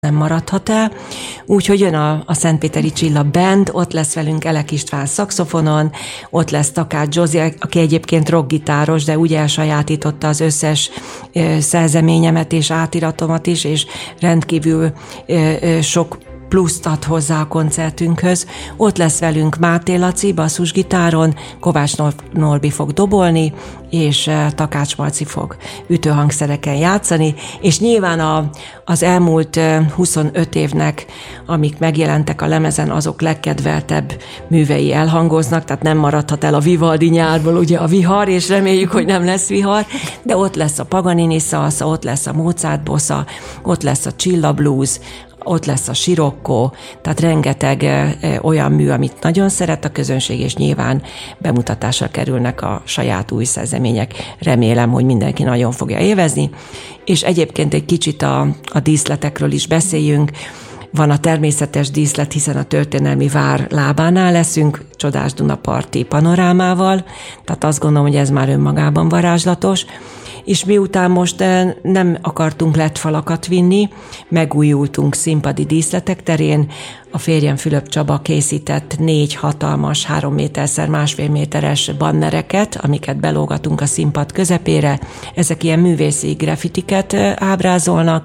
nem maradhat el. Úgyhogy jön a Szentpéteri Csilla Band, ott lesz velünk Elek István szaxofonon, ott lesz Takács Zsozi, aki egyébként rockgitáros, de úgy elsajátította az összes szerzeményemet és átiratomat is, és rendkívül sok pluszt ad hozzá a koncertünkhöz. Ott lesz velünk Máté Laci basszusgitáron, Kovács Norbi fog dobolni, és Takács Marci fog ütőhangszereken játszani, és nyilván az elmúlt 25 évnek, amik megjelentek a lemezen, azok legkedveltebb művei elhangoznak, tehát nem maradhat el a Vivaldi nyárból ugye a vihar, és reméljük, hogy nem lesz vihar, de ott lesz a Paganini salsa, ott lesz a Mozart bossa, ott lesz a Csilla blues, ott lesz a Sirocco, tehát rengeteg olyan mű, amit nagyon szeret a közönség, és nyilván bemutatásra kerülnek a saját új szerzemények. Remélem, hogy mindenki nagyon fogja élvezni. És egyébként egy kicsit a díszletekről is beszéljünk. Van a természetes díszlet, hiszen a történelmi vár lábánál leszünk, csodás Dunaparti panorámával, tehát azt gondolom, hogy ez már önmagában varázslatos. És miután most nem akartunk LED-falakat vinni, megújultunk színpadi díszletek terén, a férjem Fülöp Csaba készített 4 hatalmas 3 méterszer 1,5 méteres bannereket, amiket belógatunk a színpad közepére. Ezek ilyen művészi graffitiket ábrázolnak,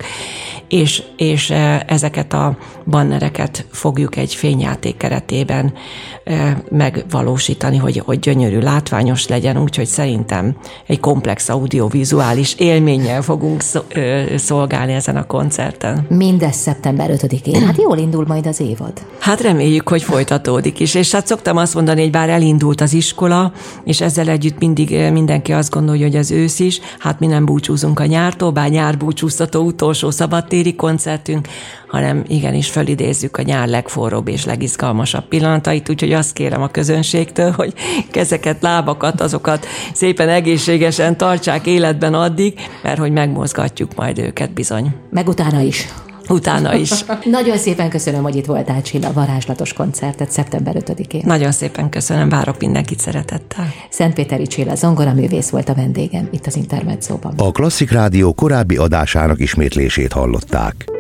és ezeket a bannereket fogjuk egy fényjáték keretében megvalósítani, hogy gyönyörű, látványos legyen, úgyhogy szerintem egy komplex audiovizuális élménnyel fogunk szolgálni ezen a koncerten. Mindez szeptember 5-én. Hát jól indul majd az évad. Hát reméljük, hogy folytatódik is, és hát szoktam azt mondani, hogy bár elindult az iskola, és ezzel együtt mindig mindenki azt gondolja, hogy az ősz is, hát mi nem búcsúzunk a nyártól, bár nyárbúcsúztató utolsó szabadtéri koncertünk, hanem igenis fölidézzük a nyár legforróbb és legizgalmasabb pillanatait, úgyhogy azt kérem a közönségtől, hogy kezeket, lábakat, azokat szépen egészségesen tartsák életben addig, mert hogy megmozgatjuk majd őket bizony. Meg utána is. Utána is. Nagyon szépen köszönöm, hogy itt voltál, Csilla, varázslatos koncertet szeptember 5-én. Nagyon szépen köszönöm, várok mindenkit szeretettel. Szentpéteri Csilla zongoraművész volt a vendégem itt az Intermedzóban. A Klasszik Rádió korábbi adásának ismétlését hallották.